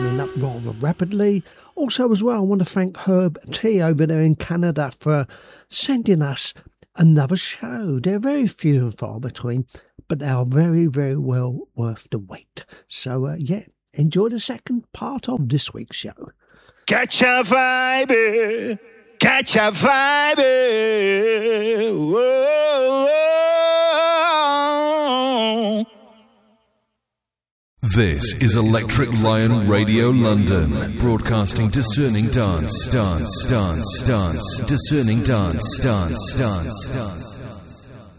coming up rather rapidly. Also as well, I want to thank Herb T over there in Canada for sending us another show. They're very few and far between, but they are very, very well worth the wait. So, enjoy the second part of this week's show. Catch a vibe, catch a vibe. Whoa. This is Electric Lion Radio London, broadcasting discerning dance, discerning dance.